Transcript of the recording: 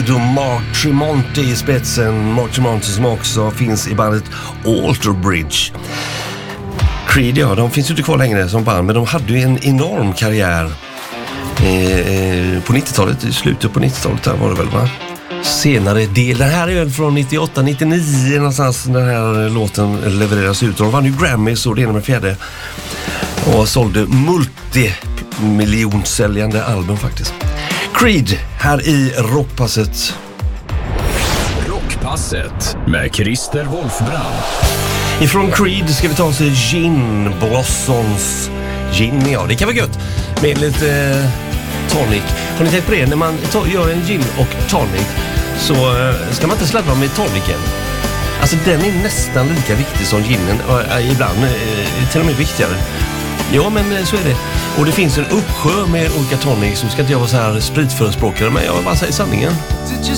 Creed och Mark Tremonti i spetsen. Mark Tremonti som också finns i bandet Alter Bridge. Creed, ja, de finns ju inte kvar längre som band, men de hade ju en enorm karriär på 90-talet, i slutet på 90-talet där var det väl, va? Senare del, den här är väl från 98-99 någonstans, den här låten levereras ut, och de vann ju Grammys och det ena med fjärde och sålde multimiljonsäljande album faktiskt. Creed här i Rockpasset. Rockpasset med Christer Wolfbrand. Ifrån Creed ska vi ta oss till Gin Blossoms. Gin, ja, det kan vara gött med lite tonic. Har ni tänkt på det? När man gör en gin och tonic så ska man inte sladda med tonicen. Alltså den är nästan lika viktig som ginen, ibland till och med viktigare. Ja, men så är det. Och det finns en uppsjö med olika tonic, så ska inte jag vara så här spritförespråkare, men jag bara säger sanningen. Did you